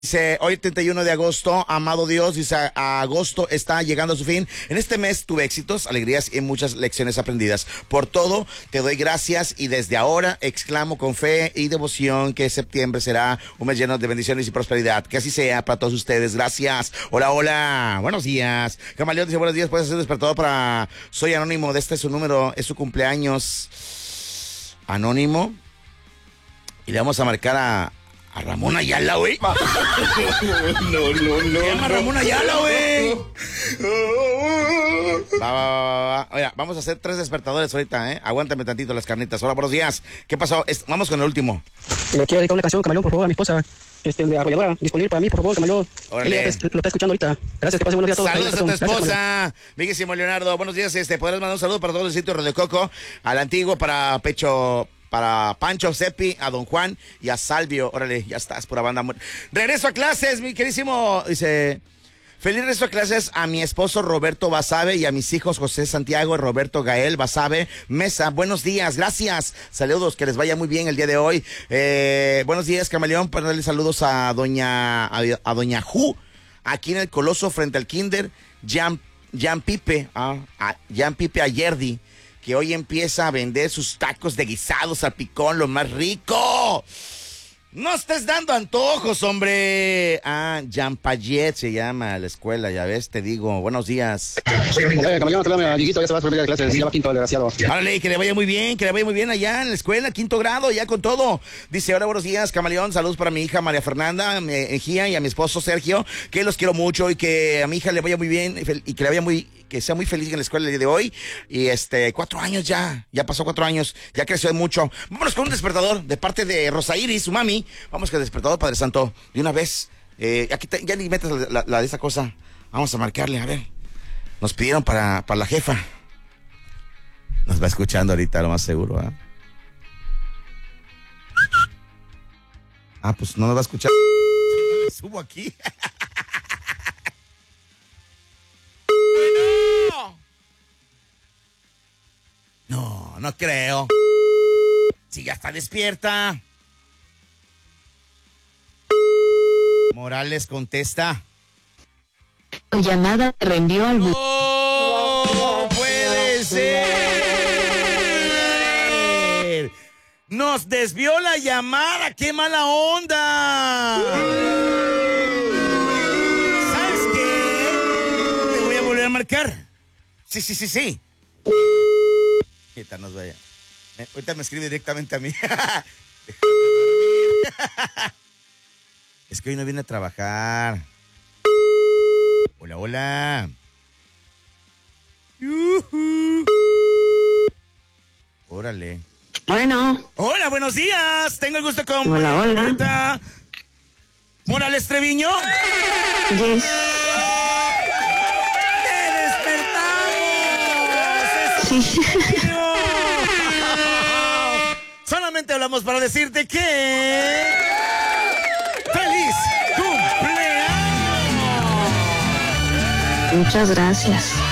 Dice, hoy 31 de agosto, amado Dios, dice, agosto está llegando a su fin. En este mes tuve éxitos, alegrías y muchas lecciones aprendidas. Por todo, te doy gracias y desde ahora exclamo con fe y devoción que septiembre será un mes lleno de bendiciones y prosperidad. Que así sea para todos ustedes. Gracias. Hola, hola. Buenos días. Camaleón dice, buenos días, puedes hacer despertador para... Soy Anónimo, de este es su número, es su cumpleaños. Anónimo. Y le vamos a marcar a Ramón Ayala, güey. No. Se llama Ramón Ayala, güey. Va. Oiga, vamos a hacer 3 despertadores ahorita, ¿eh? Aguántame tantito las carnitas. Hola, buenos días. ¿Qué pasó? Vamos con el último. Le quiero dedicar una canción, Camaleón, por favor, a mi esposa. De Arrolladora, disponible para mí, por favor, Camaleón. Órale. Ella lo está escuchando ahorita. Gracias, que pase buenos días a todos. Saludos a tu Gracias, esposa, Miguelísimo Leonardo. Buenos días, podrás mandar un saludo para todo el sitio Radio Coco, al antiguo, para Pancho Seppi, a Don Juan y a Salvio. Órale, ya estás, pura banda. Regreso a clases, mi queridísimo. Dice, feliz regreso a clases a mi esposo Roberto Basabe y a mis hijos José Santiago y Roberto Gael Basabe Mesa. Buenos días, gracias. Saludos, que les vaya muy bien el día de hoy. Buenos días, Camaleón, para darle saludos a doña Ju, aquí en el Coloso, frente al Kinder, Jan Pipe Ayerdi, que hoy empieza a vender sus tacos de guisados al picón, lo más rico. No estés dando antojos, hombre. Jean Payet se llama la escuela, ya ves, te digo. Buenos días. Camaleón, tráeme a Dieguito, ya se va a volver a clases, ya va quinto, desgraciado. Árale, que le vaya muy bien allá en la escuela, 5º grado, ya con todo. Dice, hola, buenos días, Camaleón, saludos para mi hija María Fernanda Ejía y a mi esposo Sergio, que los quiero mucho y que a mi hija le vaya muy bien y que sea muy feliz en la escuela el día de hoy. Y 4 años ya pasó 4 años, ya creció mucho. Vámonos con un despertador de parte de Rosa Iris, su mami. Vamos con el despertador, Padre Santo, de una vez. Aquí ya ni metas la de esa cosa. Vamos a marcarle, a ver. Nos pidieron para la jefa. Nos va escuchando ahorita, lo más seguro, ¿eh? Pues no nos va a escuchar. Subo aquí. No creo. Si ya está despierta. Morales contesta. Tu llamada reenvió al... ¡No puede ser! ¡Nos desvió la llamada! ¡Qué mala onda! ¿Sabes qué? Te voy a volver a marcar. Sí. Ahorita nos vaya. Ahorita me escribe directamente a mí. Es que hoy no viene a trabajar. Hola. Órale. Bueno. Hola, buenos días. Tengo el gusto con... Hola. Morales Treviño. Yes. ¡Te despertamos! Sí. Solamente hablamos para decirte que... ¡Feliz cumpleaños! Muchas gracias.